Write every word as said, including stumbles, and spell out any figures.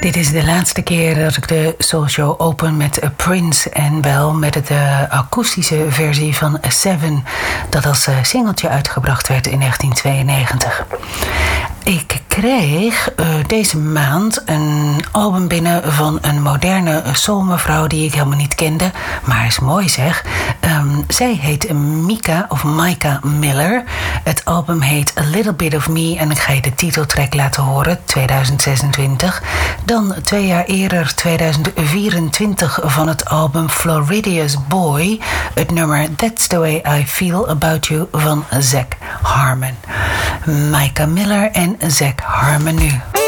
Dit is de laatste keer dat ik de Soul Show open met Prince en wel met de akoestische versie van Seven, dat als singeltje uitgebracht werd in negentien tweeënnegentig. Ik kreeg uh, deze maand een album binnen van een moderne soulmevrouw die ik helemaal niet kende, maar is mooi zeg. Um, zij heet Mika of Micah Miller. Het album heet A Little Bit of Me en ik ga je de titeltrack laten horen, tweeduizend zesentwintig. Dan twee jaar eerder, tweeduizend vierentwintig, van het album Floridia's Boy, het nummer That's the Way I Feel About You van Zach Harmon. Micah Miller en Zach Harmon nu.